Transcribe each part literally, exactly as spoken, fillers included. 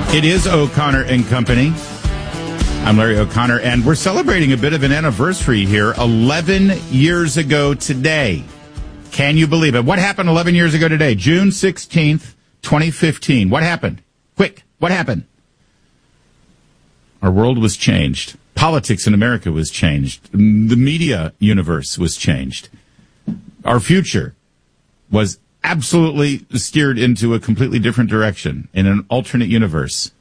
It is O'Connor and Company. I'm Larry O'Connor, and we're celebrating a bit of an anniversary here. eleven years ago today. Can you believe it? What happened eleven years ago today? June sixteenth, twenty fifteen. What happened? Quick, what happened? Our world was changed. Politics in America was changed. The media universe was changed. Our future was absolutely steered into a completely different direction in an alternate universe.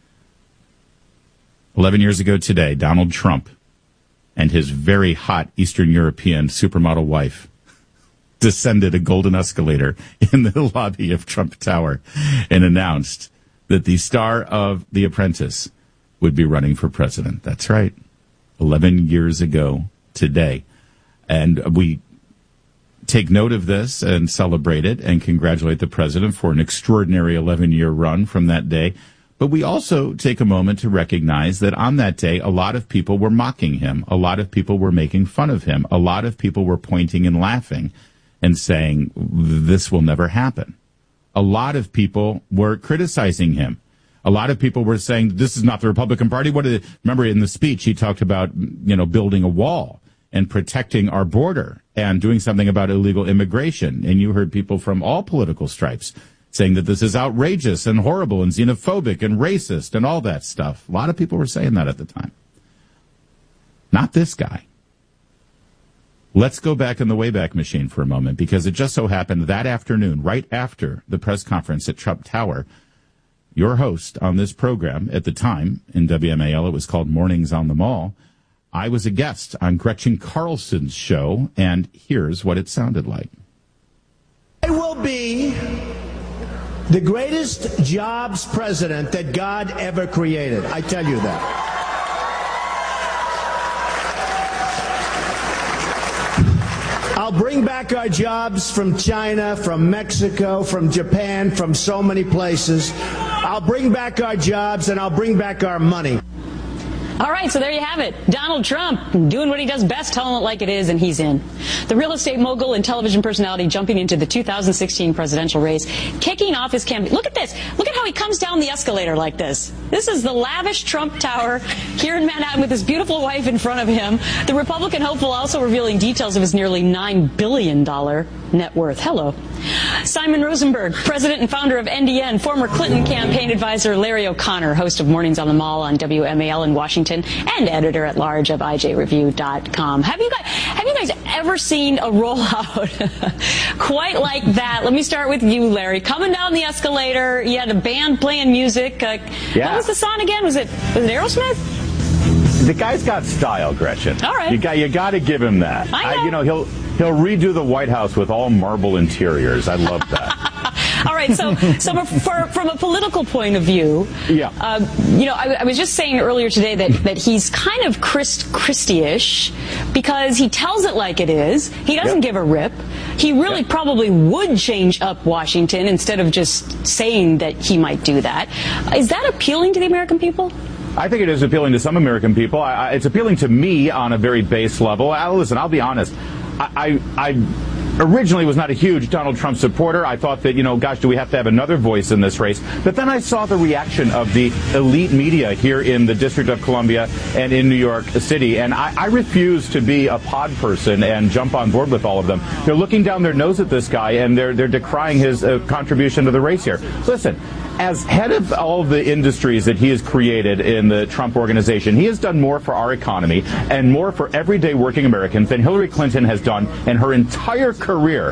Eleven years ago today, Donald Trump and his very hot Eastern European supermodel wife descended a golden escalator in the lobby of Trump Tower and announced that the star of The Apprentice would be running for president. That's right. Eleven years ago today. And we take note of this and celebrate it and congratulate the president for an extraordinary eleven-year run from that day. But we also take a moment to recognize that on that day, a lot of people were mocking him. A lot of people were making fun of him. A lot of people were pointing and laughing and saying, this will never happen. A lot of people were criticizing him. A lot of people were saying, this is not the Republican Party. What did, remember in the speech, he talked about, you know, building a wall and protecting our border and doing something about illegal immigration. And you heard people from all political stripes saying that this is outrageous and horrible and xenophobic and racist and all that stuff. A lot of people were saying that at the time. Not this guy. Let's go back in the Wayback Machine for a moment, because it just so happened that afternoon, right after the press conference at Trump Tower, your host on this program at the time in W M A L, it was called Mornings on the Mall, I was a guest on Gretchen Carlson's show, and here's what it sounded like. I will be the greatest jobs president that God ever created. I tell you that. I'll bring back our jobs from China, from Mexico, from Japan, from so many places. I'll bring back our jobs, and I'll bring back our money. All right, so there you have it. Donald Trump doing what he does best, telling it like it is, and he's in. The real estate mogul and television personality jumping into the two thousand sixteen presidential race, kicking off his campaign. Look at this. Look at how he comes down the escalator like this. This is the lavish Trump Tower here in Manhattan with his beautiful wife in front of him. The Republican hopeful also revealing details of his nearly nine billion dollars net worth. Hello. Simon Rosenberg, president and founder of N D N, former Clinton campaign advisor Larry O'Connor, host of Mornings on the Mall on W M A L in Washington, and editor-at-large of I J Review dot com. Have you guys, have you guys ever seen a rollout quite like that? Let me start with you, Larry. Coming down the escalator, you had a band playing music. Uh, yeah. What was the song again? Was it was it Aerosmith? The guy's got style, Gretchen. All right. You got you got to give him that. I know. I, you know, he'll he'll redo the White House with all marble interiors. I love that. All right, so so for, from a political point of view, yeah. uh, you know, I, I was just saying earlier today that, that he's kind of Christ, Christie-ish because he tells it like it is. He doesn't yep. give a rip. He really yep. probably would change up Washington instead of just saying that he might do that. Is that appealing to the American people? I think it is appealing to some American people. I, I, it's appealing to me on a very base level. I, listen, I'll be honest. I, I, I originally was not a huge Donald Trump supporter. I thought that, you know, gosh, do we have to have another voice in this race? But then I saw the reaction of the elite media here in the District of Columbia and in New York City. And I, I refuse to be a pod person and jump on board with all of them. They're looking down their nose at this guy, and they're, they're decrying his uh, contribution to the race here. Listen. As head of all of the industries that he has created in the Trump organization, he has done more for our economy and more for everyday working Americans than Hillary Clinton has done in her entire career.